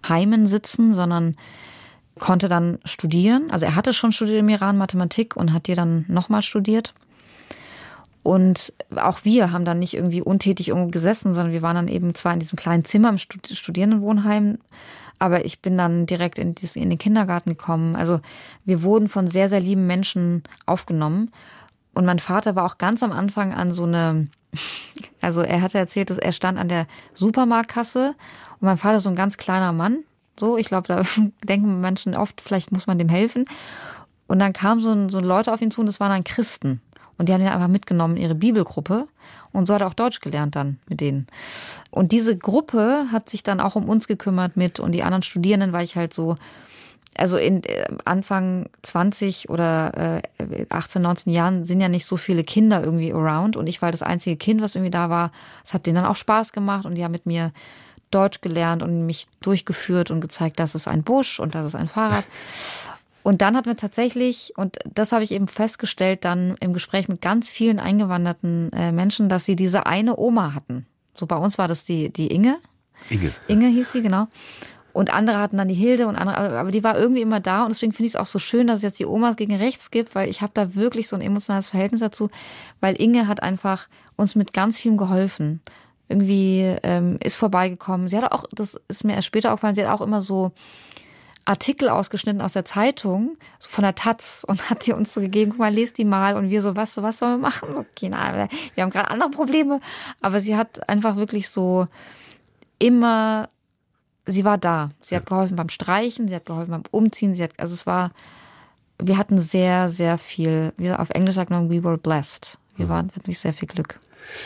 Heimen sitzen, sondern konnte dann studieren. Also er hatte schon studiert im Iran Mathematik und hat die dann nochmal studiert. Und auch wir haben dann nicht irgendwie untätig irgendwo gesessen, sondern wir waren dann eben zwar in diesem kleinen Zimmer im Studierendenwohnheim, aber ich bin dann direkt in den Kindergarten gekommen. Also wir wurden von sehr, sehr lieben Menschen aufgenommen. Und mein Vater war auch ganz am Anfang an also er hatte erzählt, dass er stand an der Supermarktkasse und mein Vater ist so ein ganz kleiner Mann. So, ich glaube, da denken Menschen oft, vielleicht muss man dem helfen. Und dann kamen so Leute auf ihn zu und das waren dann Christen. Und die haben ihn einfach mitgenommen in ihre Bibelgruppe. Und so hat er auch Deutsch gelernt dann mit denen. Und diese Gruppe hat sich dann auch um uns gekümmert und die anderen Studierenden, weil ich halt so, also in Anfang 20 oder 18, 19 Jahren sind ja nicht so viele Kinder irgendwie around. Und ich war das einzige Kind, was irgendwie da war. Es hat denen dann auch Spaß gemacht und die haben mit mir Deutsch gelernt und mich durchgeführt und gezeigt, das ist ein Busch und das ist ein Fahrrad. Und dann hatten wir tatsächlich, und das habe ich eben festgestellt, dann im Gespräch mit ganz vielen eingewanderten Menschen, dass sie diese eine Oma hatten. So bei uns war das die Inge. Inge hieß sie, genau. Und andere hatten dann die Hilde und andere, aber die war irgendwie immer da. Und deswegen finde ich es auch so schön, dass es jetzt die Omas gegen rechts gibt, weil ich habe da wirklich so ein emotionales Verhältnis dazu. Weil Inge hat einfach uns mit ganz vielem geholfen. Irgendwie ist vorbeigekommen. Sie hat auch, das ist mir erst später aufgefallen, sie hat auch immer so Artikel ausgeschnitten aus der Zeitung, so von der Taz, und hat die uns so gegeben, guck mal, lest die mal. Und wir so, was sollen wir machen? So, keine Ahnung, wir haben gerade andere Probleme. Aber sie hat einfach wirklich so immer, sie war da. Sie hat geholfen beim Streichen, sie hat geholfen beim Umziehen. Wir hatten sehr, sehr viel, wie auf Englisch sagt man, we were blessed. Wir hatten wirklich sehr viel Glück.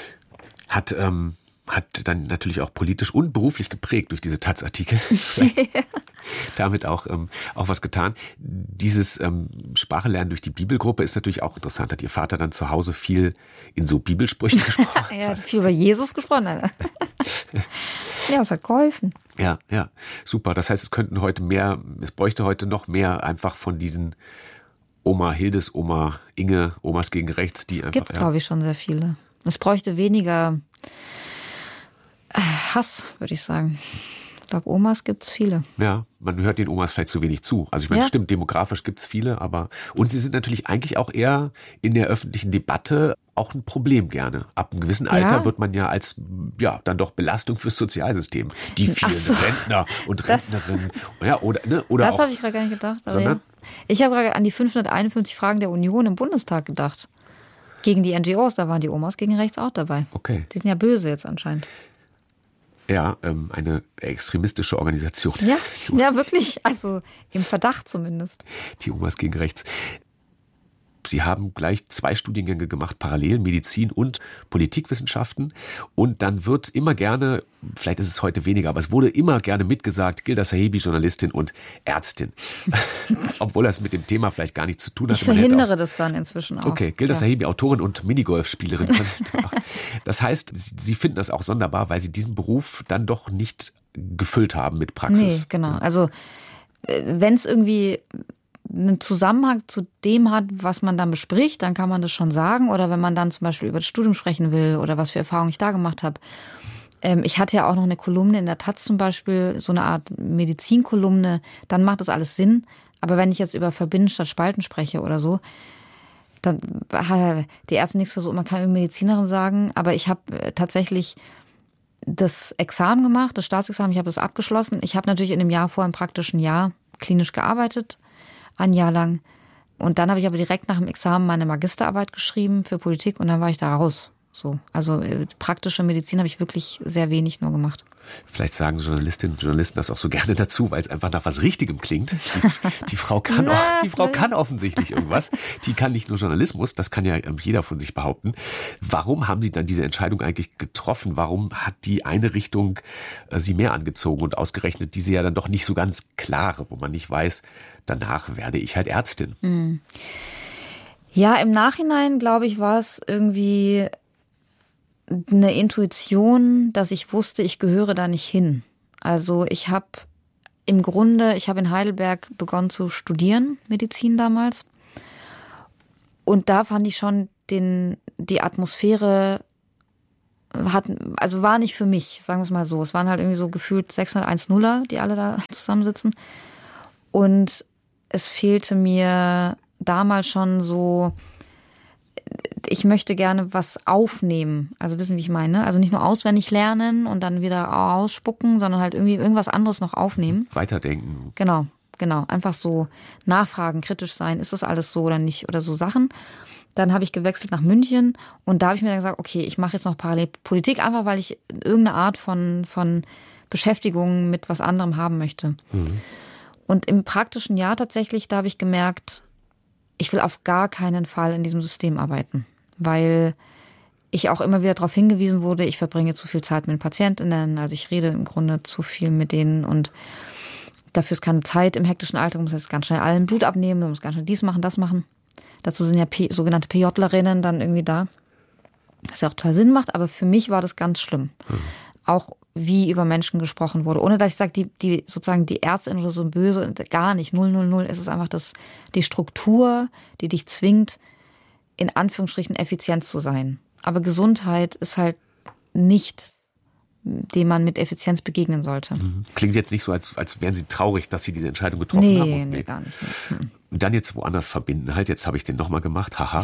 Hat dann natürlich auch politisch und beruflich geprägt durch diese Taz-Artikel. Damit auch was getan. Dieses Sprachelernen durch die Bibelgruppe ist natürlich auch interessant. Hat Ihr Vater dann zu Hause viel in so Bibelsprüchen gesprochen? Er hat viel über Jesus gesprochen. Ja, es hat geholfen. Ja, super. Das heißt, es bräuchte heute noch mehr einfach von diesen Oma Hildes, Oma Inge, Omas gegen rechts, die einfach. Es gibt, glaube ich, schon sehr viele. Es bräuchte weniger Hass, würde ich sagen. Ich glaube, Omas gibt's viele. Ja, man hört den Omas vielleicht zu wenig zu. Also ich meine, stimmt, demografisch gibt's viele, und sie sind natürlich eigentlich auch eher in der öffentlichen Debatte auch ein Problem gerne. Ab einem gewissen Alter wird man ja als, dann doch Belastung fürs Sozialsystem. Die vielen Rentner und Rentnerinnen. Oder das habe ich gerade gar nicht gedacht. Aber ich habe gerade an die 551 Fragen der Union im Bundestag gedacht. Gegen die NGOs, da waren die Omas gegen rechts auch dabei. Okay. Die sind ja böse jetzt anscheinend. Ja, eine extremistische Organisation. Ja, wirklich. Also im Verdacht zumindest. Die Omas gegen rechts. Sie haben gleich 2 Studiengänge gemacht, parallel, Medizin und Politikwissenschaften. Und dann wird immer gerne, vielleicht ist es heute weniger, aber es wurde immer gerne mitgesagt, Gilda Sahibi, Journalistin und Ärztin. Obwohl das mit dem Thema vielleicht gar nichts zu tun hat. Ich verhindere das dann inzwischen auch. Okay, Gilda Sahibi, Autorin und Minigolfspielerin. Das heißt, Sie finden das auch sonderbar, weil Sie diesen Beruf dann doch nicht gefüllt haben mit Praxis. Nee, genau. Also wenn es irgendwie einen Zusammenhang zu dem hat, was man dann bespricht, dann kann man das schon sagen. Oder wenn man dann zum Beispiel über das Studium sprechen will oder was für Erfahrungen ich da gemacht habe. Ich hatte ja auch noch eine Kolumne in der Taz zum Beispiel, so eine Art Medizinkolumne, dann macht das alles Sinn. Aber wenn ich jetzt über Verbinden statt Spalten spreche oder so, dann hat die Ärzte nichts versucht. Man kann über Medizinerin sagen, aber ich habe tatsächlich das Examen gemacht, das Staatsexamen, ich habe das abgeschlossen. Ich habe natürlich in dem Jahr vorher im praktischen Jahr klinisch gearbeitet, ein Jahr lang. Und dann habe ich aber direkt nach dem Examen meine Magisterarbeit geschrieben für Politik und dann war ich da raus. So, also praktische Medizin habe ich wirklich sehr wenig nur gemacht. Vielleicht sagen Journalistinnen und Journalisten das auch so gerne dazu, weil es einfach nach was Richtigem klingt. Die Frau kann offensichtlich irgendwas. Die kann nicht nur Journalismus, das kann ja jeder von sich behaupten. Warum haben Sie dann diese Entscheidung eigentlich getroffen? Warum hat die eine Richtung Sie mehr angezogen und ausgerechnet diese ja dann doch nicht so ganz klare, wo man nicht weiß, danach werde ich halt Ärztin? Ja, im Nachhinein, glaube ich, war es irgendwie eine Intuition, dass ich wusste, ich gehöre da nicht hin. Also ich habe in Heidelberg begonnen zu studieren, Medizin damals. Und da fand ich schon die Atmosphäre war nicht für mich, sagen wir es mal so. Es waren halt irgendwie so gefühlt 601-0er, die alle da zusammensitzen. Und es fehlte mir damals schon so, ich möchte gerne was aufnehmen. Also wissen, wie ich meine? Also nicht nur auswendig lernen und dann wieder ausspucken, sondern halt irgendwie irgendwas anderes noch aufnehmen. Weiterdenken. Genau. Einfach so nachfragen, kritisch sein. Ist das alles so oder nicht? Oder so Sachen. Dann habe ich gewechselt nach München und da habe ich mir dann gesagt, okay, ich mache jetzt noch parallel Politik, einfach weil ich irgendeine Art von Beschäftigung mit was anderem haben möchte. Mhm. Und im praktischen Jahr tatsächlich, da habe ich gemerkt, ich will auf gar keinen Fall in diesem System arbeiten, weil ich auch immer wieder darauf hingewiesen wurde, ich verbringe zu viel Zeit mit den Patientinnen, also ich rede im Grunde zu viel mit denen und dafür ist keine Zeit im hektischen Alltag, du musst jetzt ganz schnell allen Blut abnehmen, du musst ganz schnell dies machen, das machen. Dazu sind ja sogenannte PJlerinnen dann irgendwie da, was ja auch total Sinn macht, aber für mich war das ganz schlimm. Mhm. Auch wie über Menschen gesprochen wurde, ohne dass ich sage, die sozusagen die Ärztin oder so böse, gar nicht, 000, es ist einfach die Struktur, die dich zwingt, in Anführungsstrichen effizient zu sein. Aber Gesundheit ist halt nicht, dem man mit Effizienz begegnen sollte. Klingt jetzt nicht so, als wären Sie traurig, dass Sie diese Entscheidung getroffen haben. Nee, gar nicht. Und dann jetzt woanders verbinden. Halt, jetzt habe ich den nochmal gemacht. Haha.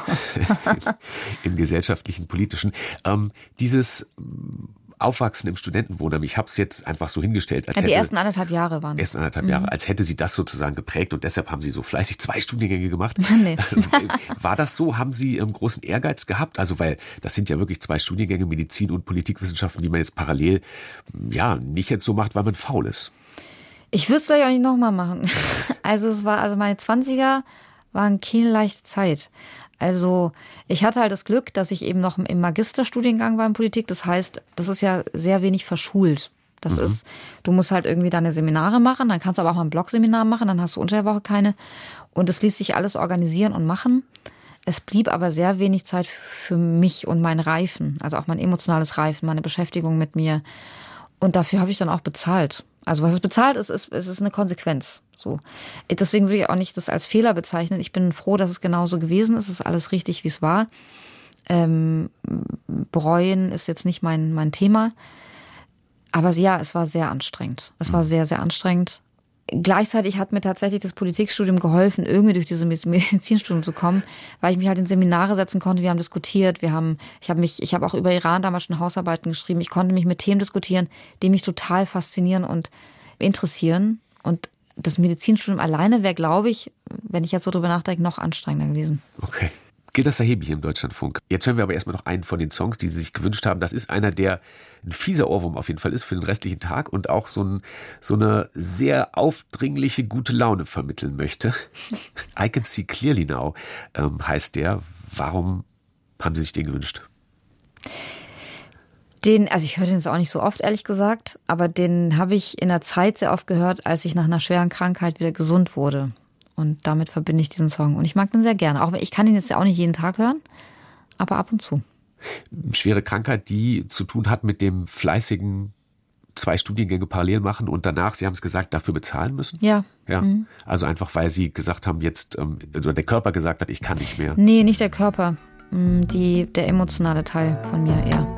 Im gesellschaftlichen, politischen. Dieses Aufwachsen im Studentenwohnheim. Ich habe es jetzt einfach so hingestellt. Als die ersten 1,5 Jahre waren es. Jahre, als hätte Sie das sozusagen geprägt und deshalb haben Sie so fleißig 2 Studiengänge gemacht. Nee. War das so? Haben Sie großen Ehrgeiz gehabt? Also, weil das sind ja wirklich 2 Studiengänge, Medizin und Politikwissenschaften, die man jetzt parallel, nicht jetzt so macht, weil man faul ist. Ich würde es gleich auch nicht nochmal machen. Also meine 20er waren keine leichte Zeit. Also ich hatte halt das Glück, dass ich eben noch im Magisterstudiengang war in Politik. Das heißt, das ist ja sehr wenig verschult. Das ist, du musst halt irgendwie deine Seminare machen, dann kannst du aber auch mal ein Blogseminar machen, dann hast du unter der Woche keine. Und es ließ sich alles organisieren und machen. Es blieb aber sehr wenig Zeit für mich und mein Reifen, also auch mein emotionales Reifen, meine Beschäftigung mit mir. Und dafür habe ich dann auch bezahlt. Also was es bezahlt ist, es ist eine Konsequenz. So. Deswegen würde ich auch nicht das als Fehler bezeichnen. Ich bin froh, dass es genauso gewesen ist. Es ist alles richtig, wie es war. Bereuen ist jetzt nicht mein Thema. Aber ja, es war sehr anstrengend. Es war sehr, sehr anstrengend. Gleichzeitig hat mir tatsächlich das Politikstudium geholfen, irgendwie durch dieses Medizinstudium zu kommen, weil ich mich halt in Seminare setzen konnte. Wir haben diskutiert, ich habe auch über Iran damals schon Hausarbeiten geschrieben. Ich konnte mich mit Themen diskutieren, die mich total faszinieren und interessieren. Und das Medizinstudium alleine wäre, glaube ich, wenn ich jetzt so drüber nachdenke, noch anstrengender gewesen. Okay. Gilda Sahebi hier im Deutschlandfunk. Jetzt hören wir aber erstmal noch einen von den Songs, die Sie sich gewünscht haben. Das ist einer, der ein fieser Ohrwurm auf jeden Fall ist für den restlichen Tag und auch so eine sehr aufdringliche gute Laune vermitteln möchte. I Can See Clearly Now heißt der. Warum haben Sie sich den gewünscht? Ich höre den jetzt auch nicht so oft, ehrlich gesagt, aber den habe ich in der Zeit sehr oft gehört, als ich nach einer schweren Krankheit wieder gesund wurde. Und damit verbinde ich diesen Song. Und ich mag den sehr gerne. Auch ich kann ihn jetzt ja auch nicht jeden Tag hören, aber ab und zu. Schwere Krankheit, die zu tun hat mit dem fleißigen 2 Studiengänge parallel machen und danach, Sie haben es gesagt, dafür bezahlen müssen? Ja. Mhm. Also einfach, weil Sie gesagt haben, jetzt, oder der Körper gesagt hat, ich kann nicht mehr. Nee, nicht der Körper. Der emotionale Teil von mir eher.